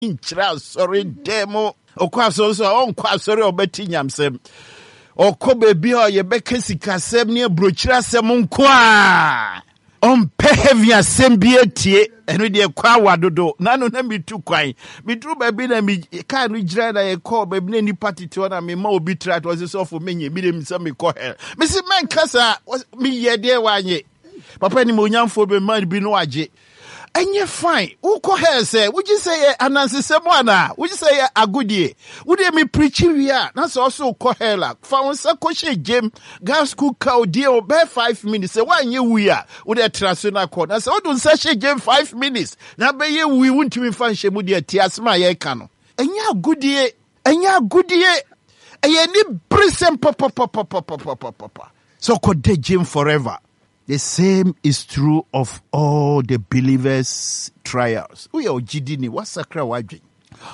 inchira sorry demo okwaso so onkwa sorry obeti nyamsem okobe bi o ye beka sikasem ne brochira asem nko a heavy asem bi etie eno de kwa wadodo nano na mitu kwan mitru ba bi na mi ka no gira na ye call ba bi na ni party to na me ma obi try to so for menye bi dem se me call hell me si men kasa me ye de wanye papa ni mo nyamfo be man bi no age enye fine uko here say would you say anansi semwana would you say agudie would me preach we are na so also ko hela fa won say ko she gem gas school cow die obe 5 minutes say wan ye we are would transfer call na say odun say she gem 5 minutes na be ye we won't me fan she mu de tiasma ye ka no enye agudie eye ni brisem papa so ko de gem forever. The same is true of all the believers' trials. We are jidini wasakra wadwe.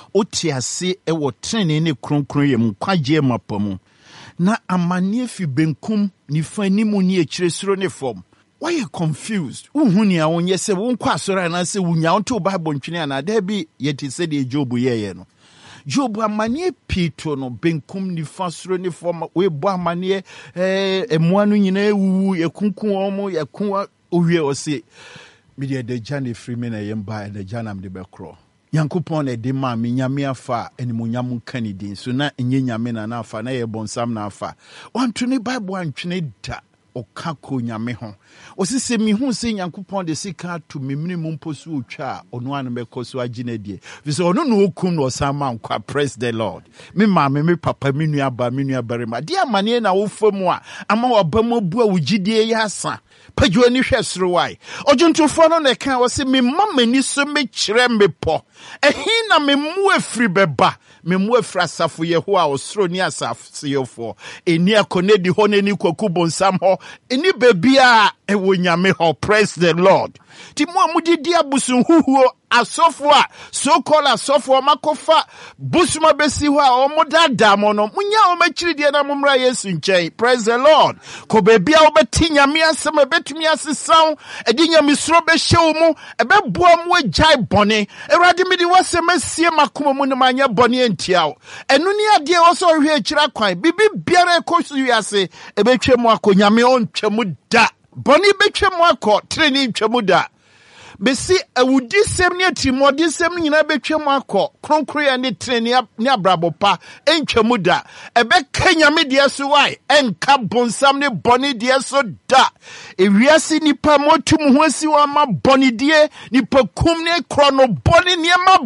Otiase ewo trene ne kronkron ye mkwaje mapamu. Na amanie fi benkum ni fani mu ni echiresuro ne form. Why you confused? Uhuni a onye se wonkwa asora na se wunya onto Bible ntwene na da bi yeti se de Job ye no. Job amanie pito no benkum ni fasuro ni form we bo amanie emuanu nyina ewu yekunkun omo yekun owie ose media de jane free na yemba de janam de bekro yankopon na de ma me nyame afa animonyam kanidin so na enye nyame na afa na ye bonsam na afa wanto ni Bible antwene da okako nyame ho osise mi hu se yankopon de sika to memni mu mposu otwa ono an mekoso aginadie because ono no okum no sama nkwa. Praise the Lord. Me ma me papa me nua barima dia mane na wo famu a ama obama bu a wugidie ya asa padwo ni hwesoro wai ojuntofo no na kan wo se me mama ni so me kire me po ehin na me mu afiri beba me mu afiri asafo yeho a osoro ni asafo yefo eni akonedi ho na ni kwaku bonsam ho eni bebia ewo nyame ho. Praise the Lord. Ti mu amudidi abusun huhuo asofo a so call asofo makofa busuma besi ho a omodada mo no munya o machiri die na mumra Yesu nchen. Praise the Lord. Ko bebia obeti nyame asem ebetumi asesaw edi nyame suro be hyew mu ebeboa mu agtai bone erade mi di wasem asie makoma mu ne manya bone entiawo enu ni ade wo so hwe akira kwan bibi biara ekosu wiase ebetwemu akonyame ontwemu da bone betwemu akọ treni ntwemu da besi awudi sem ne atimodi sem nyina betwemu akọ kronkroya ne treni ne abrabopa entwemu da ebe kanyame de so wai enka bonsam ne bone de so da ewiase nipa motum ho asi wa ma bone de nipa kum ne krono bone ne ma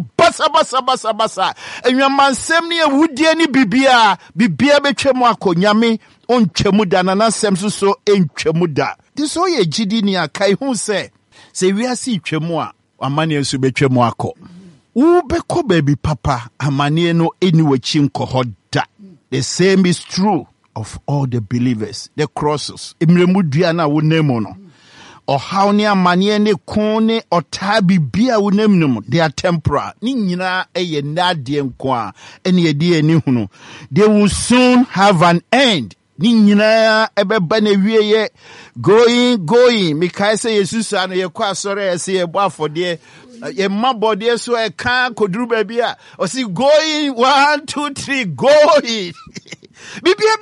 basa enwamansem ne awudi ne bibia betwemu akọ nyame ontwemu da na nasem so entwemu da diso ye gidi ni akai hu se wiase twemu a amane so betwemu akọ wo beko baby papa amane no eni wachi nkoho da. The same is true of all the believers. The crosses emremu dua na wonemu no ohaw ne amane ne kon ne otabi bia wonemu they are temporal ni nyina eye nade nko a ene edi ani hunu. They will soon have an end. Ni nyina ebeba na wieye going mikai say Jesus anu ye kwa sore ese ye bo afode ye mabode so e kan koduru ba bia o si going 1 2 3 going bibia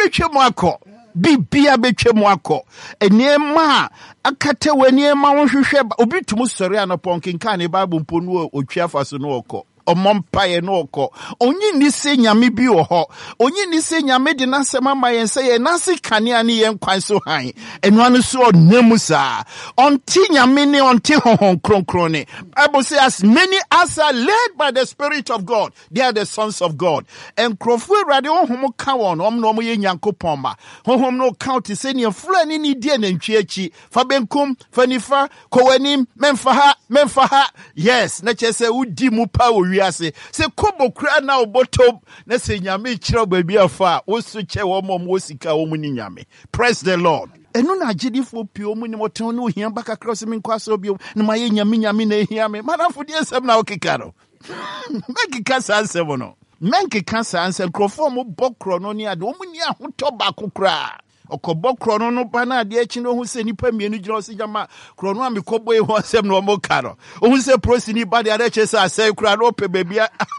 betwemu akọ enema akata waniema wo hwehwe obi tumu sore anopon kinka ne Bible mpo no otwa faso no okọ omompaye no oko onyi ni se nyame bi wo ho onyi ni se nyame de nasema ma yen se ye nase kanea ne yen kwan so han enu anu so namusa onti nyame ne onti honhon kronkron ne. Bible says as many as are led by the Spirit of God they are the sons of God. En krofu urade honhom ka won no mo ye nyankopon ma honhom no count se ne fulani ni die na ntwe achi fa benkum fanifa kowanim memfa ha yes na chese udi mu pa wiase se kobo kura na obotom na se nyame kira baabi afa wo so che wo mom wo sika wo mu ni nyame. Praise the Lord. Enu na agidifo pio mu ni moton no hia baka cross mi nkwaso bio na maye nyame na hia me manafo de asem na okika no makika sansem no menkika sansem krofo mo bokro no ni ade wo mu ni ahoto ba kokra okobo krono no ba na de achi no hu se nipa mienu gina o se jama krono a me kobo e ho asem no mo ka no o hu se prosini ba de areche se asai kura no pe bebia